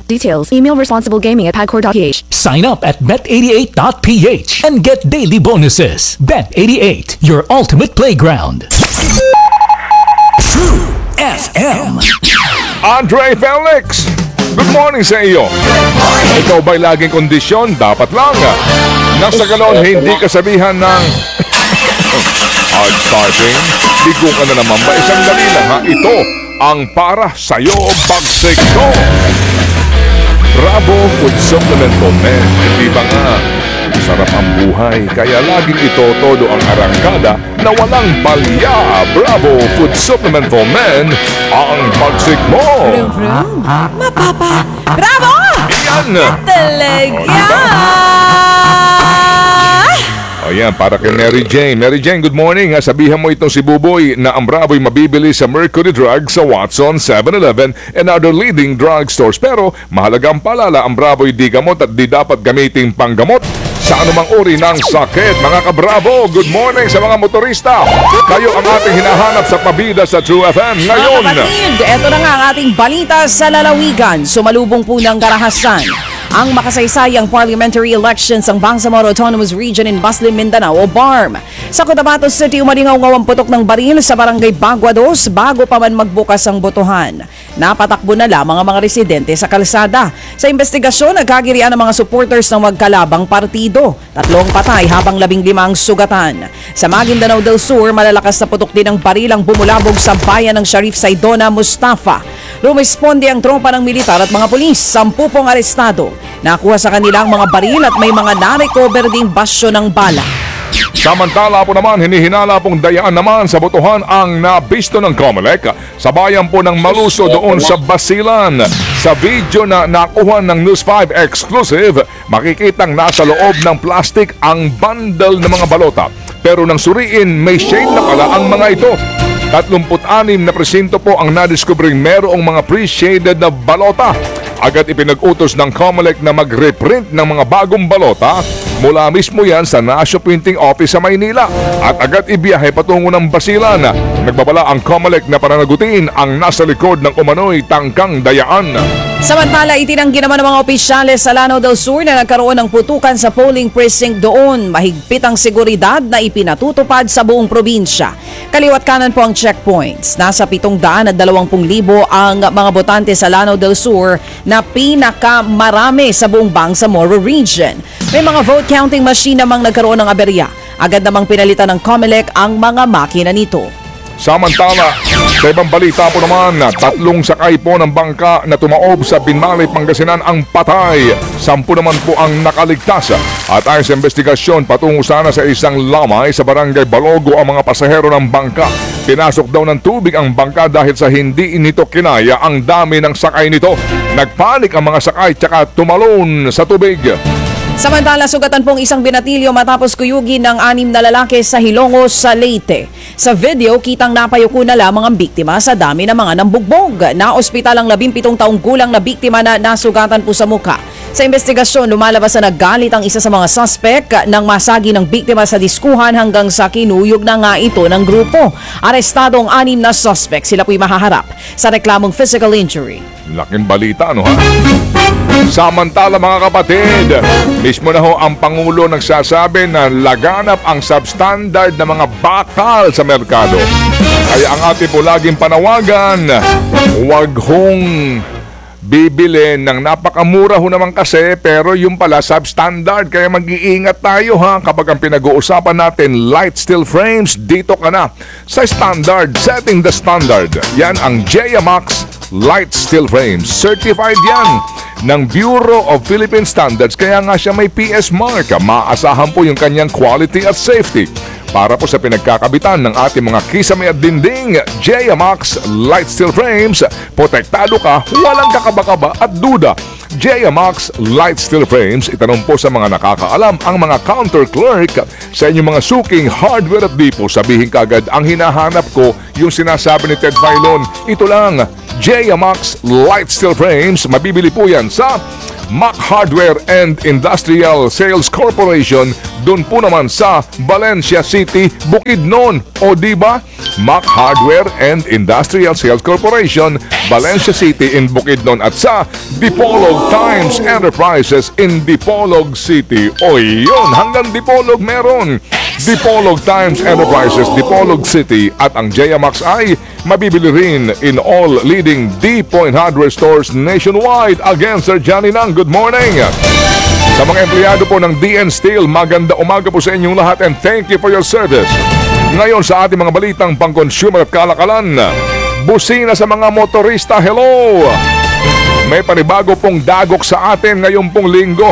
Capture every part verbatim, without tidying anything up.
Details. Email responsiblegaming at pagcor dot p h. Sign up at bet eighty-eight dot p h and get daily bonuses. Bet eighty-eight, your ultimate playground. True F M. Andre Felix, good morning sa iyo. Ikaw ba'y laging kondisyon? Dapat lang. Nasa ganon, hindi kasabihan ng hard starting. Bigo ka na naman ba? Isang dali lang ha. Ito ang para sa'yo bagsik ko. Bravo Food Supplement for Men. Hindi ba nga sarap ang buhay? Kaya laging ito todo ang arangkada na walang palya. Bravo Food Supplement for Men ang bagsik mo. Vroom, vroom. Mapapa. Bravo! Yan! Talaga! O yan, para kay Mary Jane. Mary Jane, good morning. Ha? Sabihan mo itong si Buboy na ang Bravo'y mabibili sa Mercury Drug, sa Watson, seven eleven, and other leading drugstores. Pero mahalagang palala, ang Bravo'y di gamot at di dapat gamitin panggamot sa anumang uri ng sakit. Mga ka-Bravo, good morning sa mga motorista. Kayo ang ating hinahanap sa pabida sa True F M ngayon. Mga kapatid, eto na nga ang ating balita sa lalawigan. Sumalubong po ng karahasan ang makasaysayang parliamentary elections ng Bangsamoro Autonomous Region in Baslim, Mindanao o B A R M. Sa Cotabato City, umalingaw-ngaw ang putok ng baril sa barangay Bagua dos bago pa man magbukas ang botohan. Napatakbo na lamang ang mga residente sa kalsada. Sa investigasyon, nagkagirian ang mga supporters ng magkalabang partido. Tatlong patay habang labing lima ang sugatan. Sa Maguindanao del Sur, malalakas na putok din ng baril ang bumulabog sa bayan ng Sharif Saidona, Mustafa. Rumisponde ang tropa ng militar at mga pulis. Sampu pong arestado. Nakuha sa kanilang mga baril at may mga na-recover ding basyo ng bala. Samantala po naman, hinihinala pong dayaan naman sa botohan ang nabisto ng COMELEC sa bayan po ng Maluso doon sa Basilan. Sa video na nakuha ng News five exclusive, makikitang nasa loob ng plastic ang bundle ng mga balota. Pero nang suriin, may shade na pala ang mga ito. tatlumpu't-anim na presinto po ang nadiskubring merong mga pre-shaded na balota. Agad ipinag-utos ng COMELEC na mag-reprint ng mga bagong balota mula mismo yan sa Nasyo Printing Office sa Maynila at agad ibiyahe patungo ng Basilan. Nagbabala ang COMELEC na pananagutin ang nasa likod ng umano'y tangkang dayaan. Samantala, itinanggi naman ng mga opisyales sa Lanao del Sur na nagkaroon ng putukan sa polling precinct doon. Mahigpit ang seguridad na ipinatutupad sa buong probinsya. Kaliwat kanan po ang checkpoints. Nasa pitong daan at dalawampung libo ang mga botante sa Lanao del Sur na pinakamarami sa buong Bangsamoro region. May mga vote counting machine namang nagkaroon ng aberya. Agad namang pinalitan ng COMELEC ang mga makina nito. Samantala, sa ibang balita po naman, tatlong sakay po ng bangka na tumaob sa Binmalay, Pangasinan ang patay. Sampu naman po ang nakaligtas. At ayon sa investigasyon, patungo sana sa isang lamay sa barangay Balogo ang mga pasahero ng bangka. Pinasok daw ng tubig ang bangka dahil sa hindi nito kinaya ang dami ng sakay nito. Nagpanik ang mga sakay tsaka tumalon sa tubig. Samantala, sugatan pong isang binatilyo matapos kuyugin ng anim na lalaki sa Hilongos sa Leyte. Sa video, kitang napayuko na lamang ang biktima sa dami ng mga nambugbog. Na-ospital ang labimpitong taong gulang na biktima na nasugatan po sa muka. Sa investigasyon, lumalabas na naggalit ang isa sa mga suspect nang masagi ng biktima sa diskuhan hanggang sa kinuyog na nga ito ng grupo. Arestado ang anim na suspect. Sila po'y mahaharap sa reklamong physical injury. Laking balita, ano ha? Samantala mga kapatid, mismo na ho ang Pangulo nagsasabi na laganap ang substandard na mga bakal sa merkado. Kaya ang ating po laging panawagan, huwag hong bibili ng napakamura ho naman kasi pero yung pala substandard. Kaya mag-iingat tayo ha kapag ang pinag-uusapan natin light steel frames, dito ka na sa standard, setting the standard. Yan ang J M A X Light Steel Frames. Certified yan ng Bureau of Philippine Standards, kaya nga siya may P S mark. Maasahan po yung kanyang quality at safety. Para po sa pinagkakabitan ng ating mga kisame at dinding, J M A X Light Steel Frames, protektado ka, walang kakaba-kaba at duda. J M A X Light Steel Frames, itanong po sa mga nakakaalam ang mga counter clerk sa inyong mga suking hardware at depot. Sabihin kagad, ang hinahanap ko yung sinasabi ni Ted Filon. Ito lang, J M A X Light Steel Frames. Mabibili po yan sa Mac Hardware and Industrial Sales Corporation doon po naman sa Valencia City, Bukidnon. O di ba? Mac Hardware and Industrial Sales Corporation, Valencia City in Bukidnon at sa Dipolog Times Enterprises in Dipolog City. O yun, hanggang Dipolog meron. Dipolog Times Enterprises, Dipolog City at ang J M X ay mabibili rin in all leading D-Point Hardware stores nationwide. Again, Sir Johnny Nang, good morning. Sa mga empleyado po ng D N Steel, maganda umaga po sa inyong lahat and thank you for your service. Ngayon sa ating mga balitang pang-consumer at kalakalan, busina sa mga motorista, hello! May panibago pong dagok sa atin ngayon pong linggo.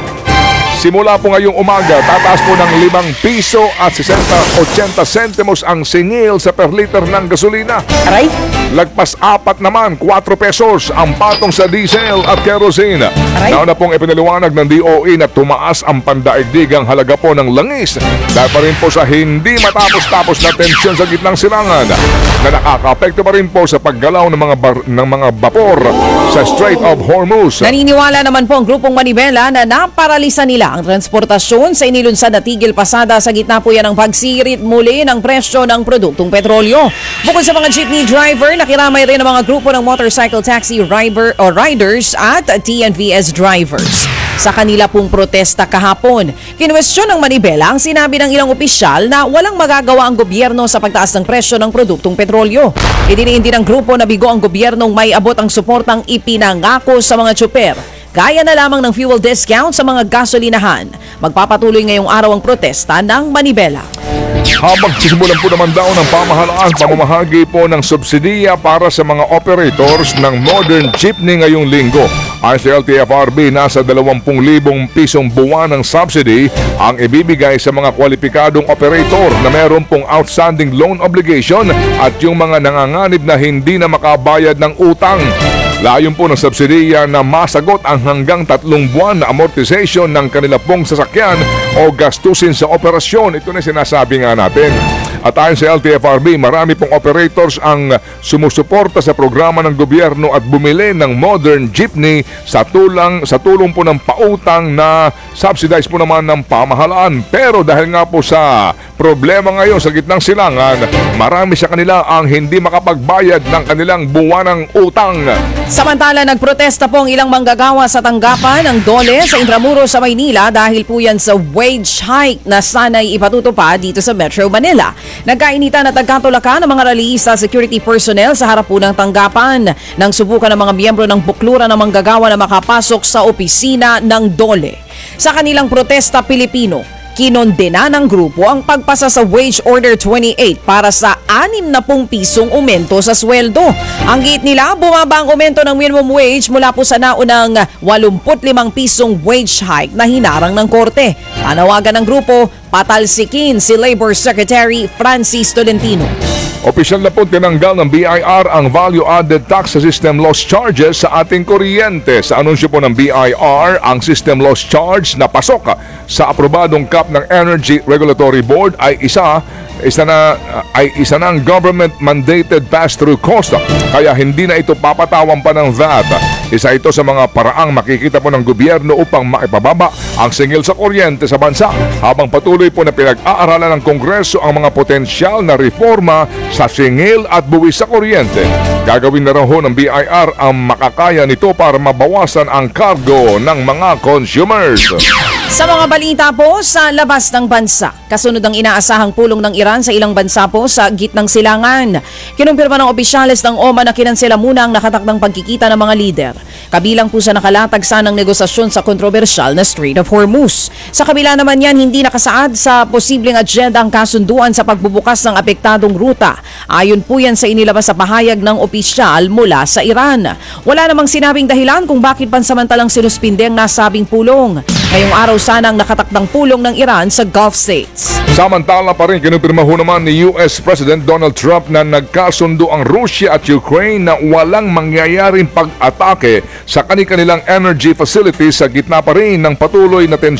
Simula po ngayong umaga, tataas po ng limang piso at sesenta ochenta centimos ang singil sa per liter ng gasolina. Aray? Lagpas apat naman, kwatro pesos ang patong sa diesel at kerosene. Aray? Nauna pong ipinaliwanag ng D O E na tumaas ang pandaigdigang halaga po ng langis dahil pa rin po sa hindi matapos-tapos na tensyon sa gitnang silangan na nakaka-apekto pa rin po sa paggalaw ng mga bar- ng mga bapor sa Strait of Hormuz. Naniniwala naman po ang grupong Manibela na naparalisa nila ang transportasyon sa inilunsad na tigil pasada sa gitna po yan ng pagsirit muli ng presyo ng produktong petrolyo. Bukod sa mga jeepney driver, nakiramay rin ang mga grupo ng motorcycle taxi rider, o riders at T N V S drivers. Sa kanila pong protesta kahapon, kinwestiyon ng Manibela ang sinabi ng ilang opisyal na walang magagawa ang gobyerno sa pagtaas ng presyo ng produktong petrolyo. Idiniin din ng grupo na bigo ang gobyernong may abot ang suportang ipinangako sa mga tsuper, gaya na lamang ng fuel discount sa mga gasolinahan. Magpapatuloy ngayong araw ang protesta ng Manibela. Habang sisimulan po naman daw ng pamahalaan pamamahagi po ng subsidiya para sa mga operators ng modern jeepney ngayong linggo. Ayon sa L T F R B, nasa dalawampung libong pisong buwan ng subsidy ang ibibigay sa mga kwalipikadong operator na meron pong outstanding loan obligation at yung mga nanganganib na hindi na makabayad ng utang. Layon po ng subsidiya na masagot ang hanggang tatlong buwan na amortization ng kanila pong sasakyan o gastusin sa operasyon. Ito na sinasabi nga natin. At ayon sa L T F R B, marami pong operators ang sumusuporta sa programa ng gobyerno at bumili ng modern jeepney sa tulang sa tulong po ng pautang na subsidized po naman ng pamahalaan. Pero dahil nga po sa problema ngayon sa gitnang silangan, marami sa kanila ang hindi makapagbayad ng kanilang buwanang utang. Samantala, nagprotesta po ang ilang manggagawa sa tanggapan ng Dole sa Intramuros sa Maynila dahil po yan sa wage hike na sana'y ipatutupad dito sa Metro Manila. Nagkainitan at nagkatulakan ng mga rallyista security personnel sa harap po ng tanggapan nang subukan ng mga miyembro ng bukluran ng manggagawa na makapasok sa opisina ng Dole. Sa kanilang protesta Pilipino, kinondena ng grupo ang pagpasa sa Wage Order twenty-eight para sa anim na pung pisong aumento sa sweldo. Ang giit nila, bumaba ang aumento ng minimum wage mula po sa naunang walumpu't limang pisong wage hike na hinarang ng korte. Panawagan ng grupo, patalsikin si Labor Secretary Francis Tolentino. Opisyal na po tinanggal ng B I R ang value-added tax sa system loss charges sa ating kuryente. Sa anunsyo po ng B I R, ang system loss charge na pasok sa aprobadong cap ng Energy Regulatory Board ay isa isa na ay isa ng government mandated pass-through cost, kaya hindi na ito papatawan pa ng V A T. Isa ito sa mga paraang makikita po ng gobyerno upang maipababa ang singil sa kuryente sa bansa, habang patuloy po na pinag-aaralan ng Kongreso ang mga potensyal na reforma sa singil at buwis sa kuryente. Gagawin na raw ho ng B I R ang makakaya nito para mabawasan ang kargo ng mga consumers. Sa mga balita po sa labas ng bansa, kasunod ang inaasahang pulong ng Iran sa ilang bansa po sa gitnang silangan. Kinumpirma ng opisyales ng O M A na kinansela muna ang nakatakdang pagkikita ng mga lider. Kabilang po sa nakalatag sanang negosasyon sa kontrobersyal na Strait of Hormuz. Sa kabila naman yan, hindi nakasaad sa posibleng agenda ang kasunduan sa pagbubukas ng apektadong ruta. Ayon po yan sa inilabas sa pahayag ng opisyal mula sa Iran. Wala namang sinabing dahilan kung bakit pansamantalang sinuspinde ang nasabing pulong. Ngayong araw sana ang nakatakdang pulong ng Iran sa Gulf States. Samantala pa rin, kinumpirma ho naman ni U S President Donald Trump na nagkasundo ang Russia at Ukraine na walang mangyayaring pag-atake sa kanilang energy facilities sa gitna pa rin ng patuloy na tensyon ng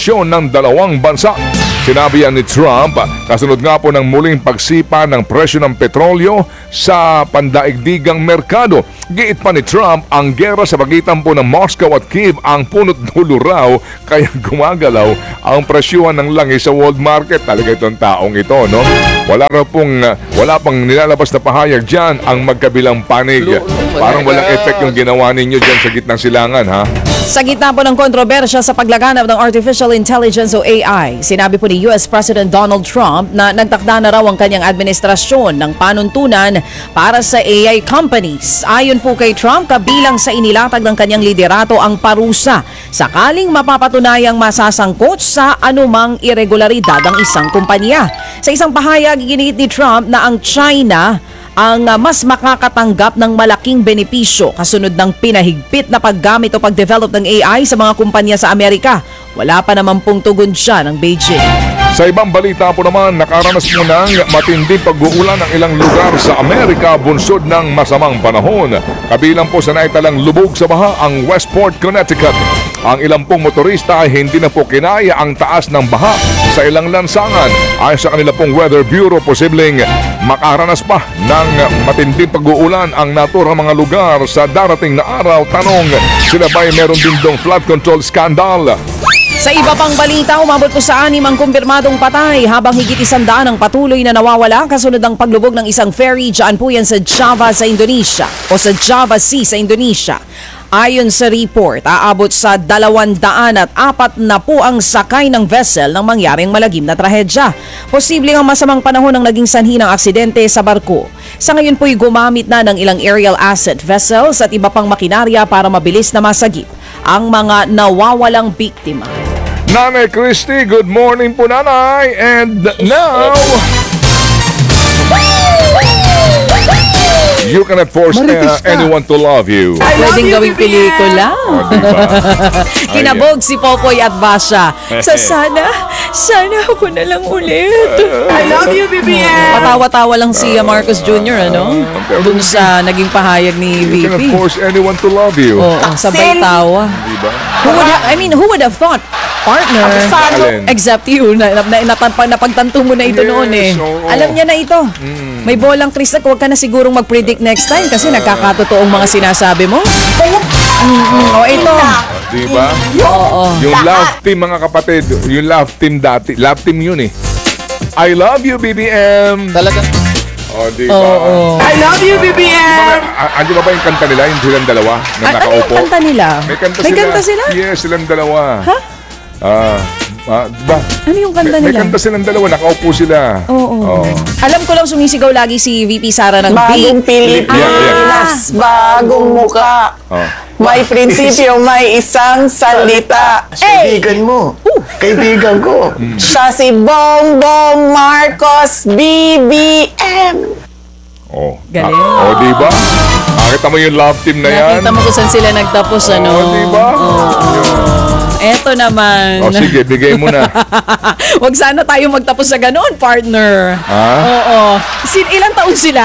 ng dalawang bansa. Sinabi yan ni Trump kasunod nga po ng muling pagsipa ng presyo ng petrolyo sa pandaigdigang merkado. Giit pa ni Trump, ang gera sa pagitan po ng Moscow at Kiev ang punot dulo raw kaya gumagalaw ang presyuhan ng langis sa world market. Talaga itong taong ito, no? Wala raw pong, wala pang nilalabas na pahayag dyan ang magkabilang panig. Parang walang effect yung ginawa ninyo dyan sa gitnang silangan, ha? Sa gitna po ng kontrobersya sa paglaganap ng Artificial Intelligence o A I, sinabi po ni U S President Donald Trump na nagtakda na raw ang kanyang administrasyon ng panuntunan para sa A I companies. Ayon po kay Trump, kabilang sa inilatag ng kanyang liderato ang parusa sakaling mapapatunayang masasangkot sa anumang irregularidad ang isang kumpanya. Sa isang pahayag, giniit ni Trump na ang China ang uh, mas makakatanggap ng malaking benepisyo kasunod ng pinahigpit na paggamit o pagdevelop ng A I sa mga kumpanya sa Amerika. Wala pa naman pong tugon siya ng Beijing. Sa ibang balita po naman, nakaranas mo ng matinding pag-uulan ng ilang lugar sa Amerika bunsod ng masamang panahon. Kabilang po sa naitalang lubog sa baha ang Westport, Connecticut. Ang ilang pong motorista ay hindi na po kinaya ang taas ng baha sa ilang lansangan. Ayon sa kanila pong Weather Bureau, posibleng makaranas pa ng matinding pag-uulan ang naturang mga lugar sa darating na araw. Tanong, sila ba'y meron din dong flood control scandal? Sa iba pang balita, umabot po sa anim ang kumpirmadong patay habang higit isandaan ang patuloy na nawawala kasunod ng paglubog ng isang ferry dyan po yan sa Java sa Indonesia o sa Java Sea sa Indonesia. Ayon sa report, aabot sa dalawang daan at apat na po ang sakay ng vessel nang mangyaring malagim na trahedya. Posibleng ang masamang panahon ang naging sanhi ng aksidente sa barko. Sa ngayon po'y gumamit na ng ilang aerial asset vessels at iba pang makinarya para mabilis na masagip ang mga nawawalang biktima. Nanay Christy, good morning po nanay. And now, you cannot force uh, anyone to love you. Pwedeng gawing pelikula. O, diba? Kinabog si Popoy at Basha. Sa sana, sana ako na lang ulit. I love you, B B M! Patawa-tawa lang si uh, Marcos Junior ano? Dun sa naging pahayag ni You V P. cannot force anyone to love you. Oo, sabay tawa. Diba? Who would ha- I mean, who would have thought, partner, Alin? except you, na, na, na, na, napagtanto mo na ito Yes, noon eh. oo. Alam niya na ito. May bolang Krista, huwag ka na sigurong mag-predict next time kasi nagkakatotoong mga sinasabi mo. Mm-mm. O ito. Diba? Oo. Yung love team mga kapatid, yung love team dati, love team yun eh. I love you, B B M. Talagang O, diba? Oo. I love you, B B M! Ah, Andi ba ba yung kanta nila, yung silang dalawa na Ano yung nakaupo? kanta nila? May kanta May sila. kanta sila? Yes, silang dalawa. Ha? Ah, ah, diba? Ano yung kanta May, may nila? kanta silang dalawa, nakaupo sila. Oo. Oh. Alam ko lang sumisigaw lagi si V P Sara ng Bagong beat. Pilipinas, bagong muka. Oh. May prinsipyo, may isang salita. Kaibigan mo. Kaibigan ko. Siya si Bongbong Marcos, B B M. Oh. Galing. Ah, oh, diba? Nakita mo yung love team na yan? Nakita mo kung saan sila nagtapos, ano? Oh, diba? Eto naman. Oh, sige, bigay mo na. Wag sana tayo magtapos sa ganoon, partner. Ha? Oo. Sin ilang taon sila?